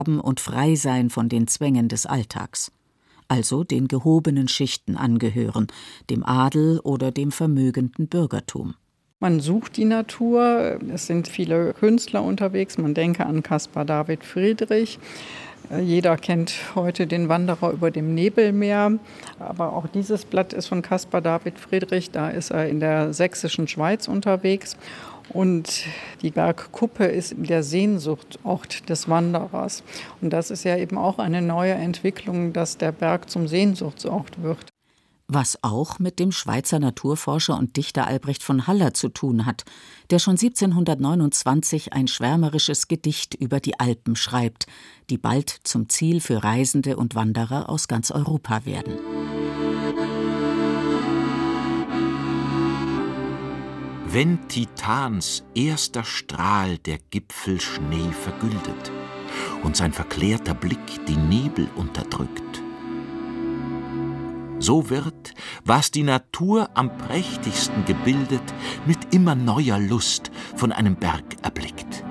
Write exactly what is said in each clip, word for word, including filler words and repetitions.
und frei sein von den Zwängen des Alltags. Also den gehobenen Schichten angehören, dem Adel oder dem vermögenden Bürgertum. Man sucht die Natur, es sind viele Künstler unterwegs, man denke an Caspar David Friedrich. Jeder kennt heute den Wanderer über dem Nebelmeer, aber auch dieses Blatt ist von Caspar David Friedrich, da ist er in der sächsischen Schweiz unterwegs. Und die Bergkuppe ist der Sehnsuchtsort des Wanderers. Und das ist ja eben auch eine neue Entwicklung, dass der Berg zum Sehnsuchtsort wird. Was auch mit dem Schweizer Naturforscher und Dichter Albrecht von Haller zu tun hat, der schon siebzehnhundertneunundzwanzig ein schwärmerisches Gedicht über die Alpen schreibt, die bald zum Ziel für Reisende und Wanderer aus ganz Europa werden. Wenn Titans erster Strahl der Gipfel Schnee vergüldet und sein verklärter Blick die Nebel unterdrückt, so wird, was die Natur am prächtigsten gebildet, mit immer neuer Lust von einem Berg erblickt.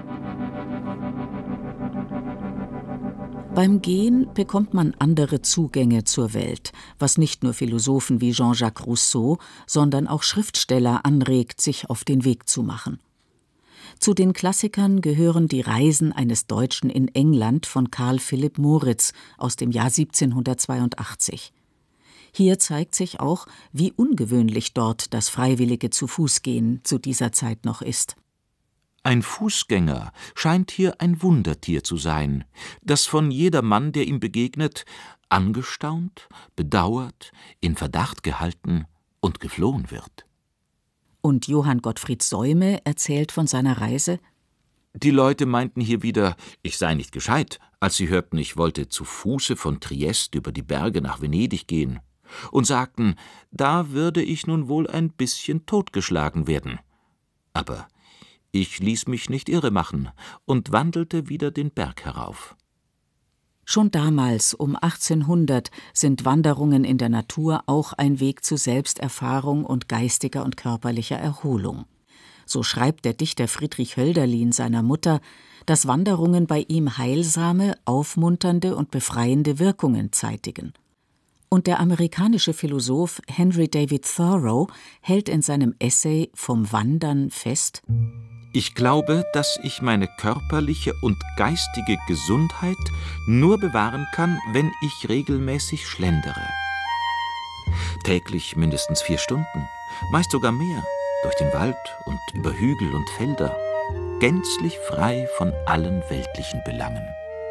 Beim Gehen bekommt man andere Zugänge zur Welt, was nicht nur Philosophen wie Jean-Jacques Rousseau, sondern auch Schriftsteller anregt, sich auf den Weg zu machen. Zu den Klassikern gehören die Reisen eines Deutschen in England von Karl Philipp Moritz aus dem Jahr siebzehnhundertzweiundachtzig. Hier zeigt sich auch, wie ungewöhnlich dort das freiwillige Zu-Fuß-Gehen zu dieser Zeit noch ist. Ein Fußgänger scheint hier ein Wundertier zu sein, das von jedermann, der ihm begegnet, angestaunt, bedauert, in Verdacht gehalten und geflohen wird. Und Johann Gottfried Säume erzählt von seiner Reise: Die Leute meinten hier wieder, ich sei nicht gescheit, als sie hörten, ich wollte zu Fuße von Triest über die Berge nach Venedig gehen, und sagten, da würde ich nun wohl ein bisschen totgeschlagen werden. Aber ich ließ mich nicht irre machen und wandelte wieder den Berg herauf. Schon damals, um achtzehnhundert, sind Wanderungen in der Natur auch ein Weg zu Selbsterfahrung und geistiger und körperlicher Erholung. So schreibt der Dichter Friedrich Hölderlin seiner Mutter, dass Wanderungen bei ihm heilsame, aufmunternde und befreiende Wirkungen zeitigen. Und der amerikanische Philosoph Henry David Thoreau hält in seinem Essay Vom Wandern fest: Ich glaube, dass ich meine körperliche und geistige Gesundheit nur bewahren kann, wenn ich regelmäßig schlendere. Täglich mindestens vier Stunden, meist sogar mehr, durch den Wald und über Hügel und Felder, gänzlich frei von allen weltlichen Belangen.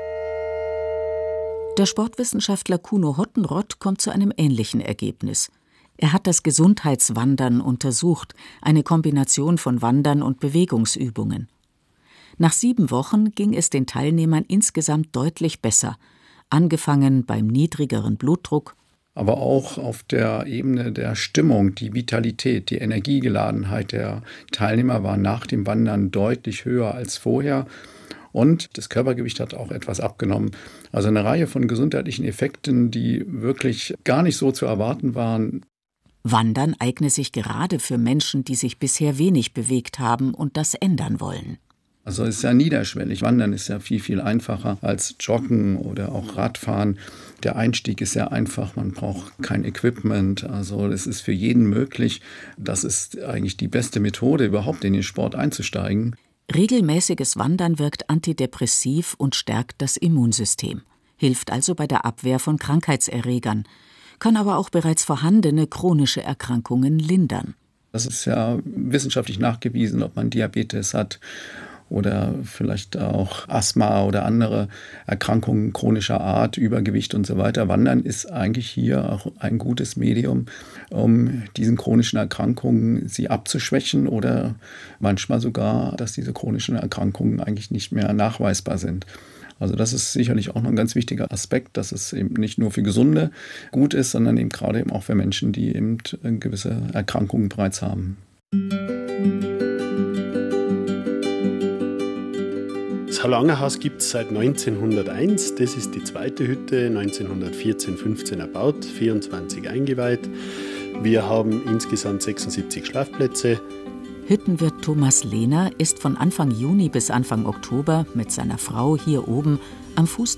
Der Sportwissenschaftler Kuno Hottenrott kommt zu einem ähnlichen Ergebnis. Er hat das Gesundheitswandern untersucht, eine Kombination von Wandern und Bewegungsübungen. Nach sieben Wochen ging es den Teilnehmern insgesamt deutlich besser, angefangen beim niedrigeren Blutdruck, aber auch auf der Ebene der Stimmung, die Vitalität, die Energiegeladenheit der Teilnehmer war nach dem Wandern deutlich höher als vorher. Und das Körpergewicht hat auch etwas abgenommen. Also eine Reihe von gesundheitlichen Effekten, die wirklich gar nicht so zu erwarten waren. Wandern eigne sich gerade für Menschen, die sich bisher wenig bewegt haben und das ändern wollen. Also es ist ja niederschwellig. Wandern ist ja viel, viel einfacher als Joggen oder auch Radfahren. Der Einstieg ist sehr einfach, man braucht kein Equipment. Also es ist für jeden möglich. Das ist eigentlich die beste Methode, überhaupt in den Sport einzusteigen. Regelmäßiges Wandern wirkt antidepressiv und stärkt das Immunsystem, hilft also bei der Abwehr von Krankheitserregern, kann aber auch bereits vorhandene chronische Erkrankungen lindern. Das ist ja wissenschaftlich nachgewiesen, ob man Diabetes hat oder vielleicht auch Asthma oder andere Erkrankungen chronischer Art, Übergewicht und so weiter. Wandern ist eigentlich hier auch ein gutes Medium, um diesen chronischen Erkrankungen sie abzuschwächen oder manchmal sogar, dass diese chronischen Erkrankungen eigentlich nicht mehr nachweisbar sind. Also das ist sicherlich auch noch ein ganz wichtiger Aspekt, dass es eben nicht nur für Gesunde gut ist, sondern eben gerade eben auch für Menschen, die eben gewisse Erkrankungen bereits haben. Das Harlangerhaus gibt es seit neunzehnhunderteins. Das ist die zweite Hütte, neunzehnhundertvierzehn fünfzehn erbaut, vierundzwanzig eingeweiht. Wir haben insgesamt sechsundsiebzig Schlafplätze. Hüttenwirt Thomas Lehner ist von Anfang Juni bis Anfang Oktober mit seiner Frau hier oben Am Fuß